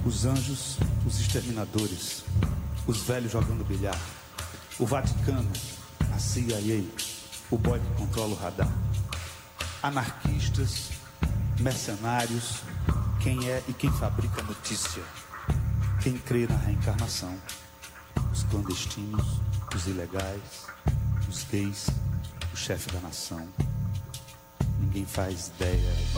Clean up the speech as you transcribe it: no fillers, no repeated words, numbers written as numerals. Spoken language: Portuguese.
Os anjos, os exterminadores, os velhos jogando bilhar, o Vaticano, a CIA, o boy que controla o radar. Anarquistas, mercenários, quem é e quem fabrica notícia, quem crê na reencarnação, os clandestinos, os ilegais, os gays, o chefe da nação. Ninguém faz ideia